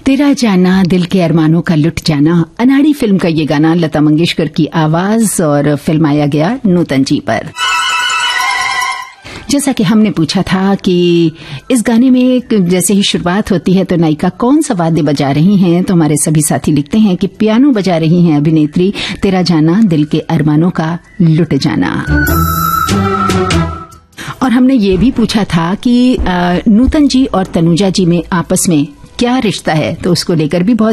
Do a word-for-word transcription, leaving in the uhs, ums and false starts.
तेरा जाना दिल के अरमानों का लुट जाना, अनाड़ी फिल्म का ये गाना लता मंगेशकर की आवाज और फिल्माया गया नूतन जी पर। जैसा कि हमने पूछा था कि इस गाने में जैसे ही शुरुआत होती है तो नायिका कौन सा वाद्य बजा रही हैं, तो हमारे सभी साथी लिखते हैं कि पियानो बजा रही हैं अभिनेत्री तेरा जाना दिल के अरमानों का लुट जाना। और हमने ये भी पूछा था कि नूतन जी और तनुजा जी में आपस में क्या रिश्ता है, तो उसको लेकर भी बहुत